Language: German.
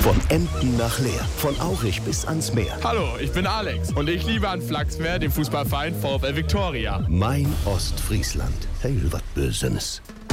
Von Emden nach Leer, von Aurich bis ans Meer. Hallo, ich bin Alex und ich liebe an Flachsmeer den Fußballverein VfL Victoria. Mein Ostfriesland. Hey, was Bösenes.